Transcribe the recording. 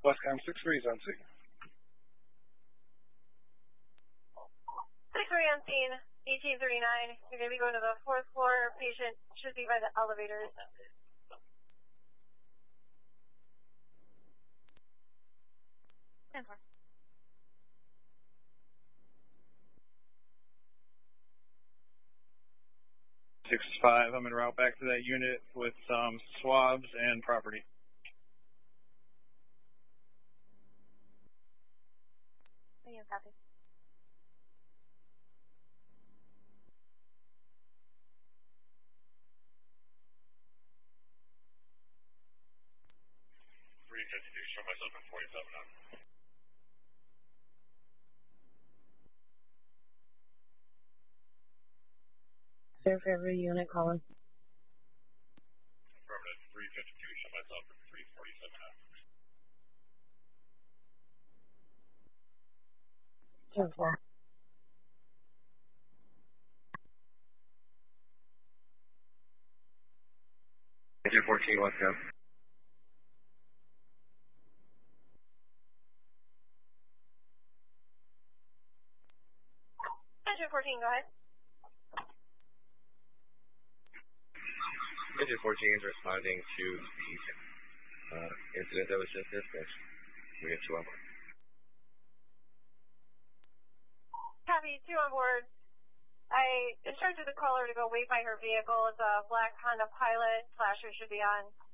Westcom 6-3 is on scene. 6-3 on scene, 1839. You're going to be going to the 4th floor. Patient should be by the elevators. And 4. 6-5, I'm en route back to that unit with some swabs and property. Copy. Show myself at 47 now. Sir, for every unit calling. Affirmative, 352, show myself at 347 now. Sure, sir. Engine 14, let's go. Engine 14, go ahead. Engine 14 is responding to the incident that was just dispatched. We get 2 on board. Copy, 2 on board. I instructed the caller to go wait by her vehicle. It's a black Honda Pilot. Flasher should be on.